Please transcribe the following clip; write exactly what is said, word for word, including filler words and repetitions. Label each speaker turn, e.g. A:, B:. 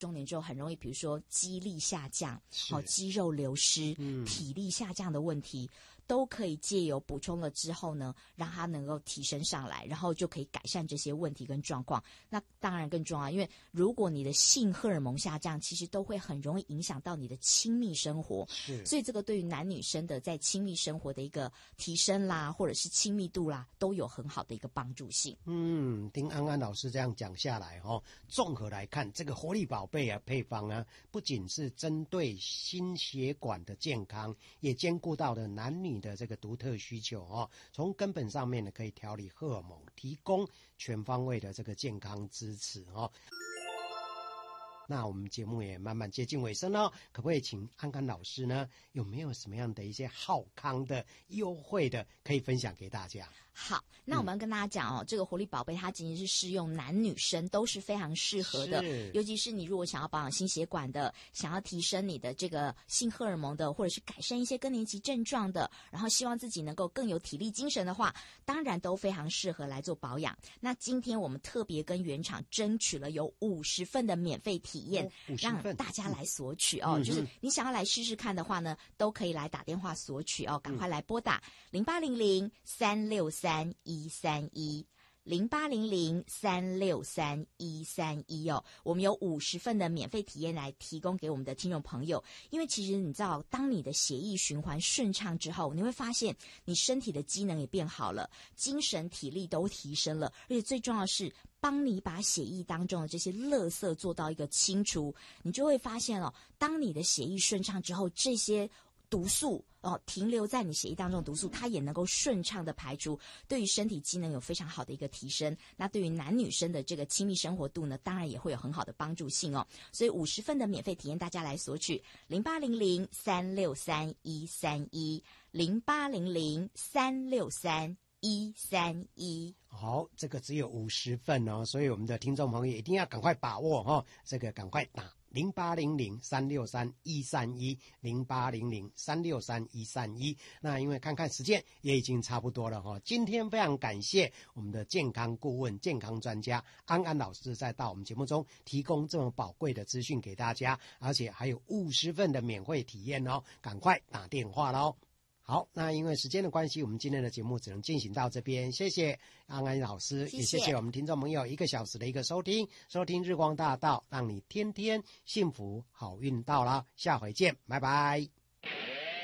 A: 中年之后很容易比如说肌力下降、哦、肌肉流失、嗯、体力下降的问题，都可以借由补充了之后呢，让它能够提升上来，然后就可以改善这些问题跟状况。那当然更重要，因为如果你的性荷尔蒙下降，其实都会很容易影响到你的亲密生活，是，所以这个对于男女生的在亲密生活的一个提升啦，或者是亲密度啦，都有很好的一个帮助性。
B: 嗯，听安安老师这样讲下来哦，综合来看，这个活力宝贝啊配方啊，不仅是针对心血管的健康，也兼顾到了男女的这个独特需求哦。从根本上面呢，可以调理荷尔蒙，提供全方位的这个健康支持哦。那我们节目也慢慢接近尾声了，可不可以请安安老师呢，有没有什么样的一些好康的优惠的可以分享给大家？
A: 好，那我们要跟大家讲哦、嗯、这个活力宝贝它仅仅是适用男女生都是非常适合的，尤其是你如果想要保养心血管的，想要提升你的这个性荷尔蒙的，或者是改善一些更年期症状的，然后希望自己能够更有体力精神的话，当然都非常适合来做保养。那今天我们特别跟原厂争取了有五十份的免费体验、哦、让大家来索取哦、嗯、就是你想要来试试看的话呢，都可以来打电话索取哦，赶快来拨打零八零零三六三一三一零八零零三六三一三一哦，我们有五十份的免费体验来提供给我们的听众朋友。因为其实你知道，当你的血液循环顺畅之后，你会发现你身体的机能也变好了，精神体力都提升了，而且最重要的是帮你把血液当中的这些垃圾做到一个清除。你就会发现哦，当你的血液顺畅之后，这些毒素哦，停留在你血液当中的毒素，它也能够顺畅的排出，对于身体机能有非常好的一个提升。那对于男女生的这个亲密生活度呢，当然也会有很好的帮助性哦。所以五十份的免费体验，大家来索取零八零零三六三一三一零八零零三六三一三一。
B: 好，这个只有五十份哦，所以我们的听众朋友一定要赶快把握哦，这个赶快打零八零零三六三一三一零八零零三六三一三一。那因为看看时间也已经差不多了哈、哦，今天非常感谢我们的健康顾问、健康专家安安老师在到我们节目中提供这么宝贵的资讯给大家，而且还有五十份的免费体验哦，赶快打电话咯。好，那因为时间的关系，我们今天的节目只能进行到这边。谢谢安安老师，谢谢也谢谢我们听众朋友一个小时的一个收听，收听日光大道，让你天天幸福好运到啦，下回见，拜拜。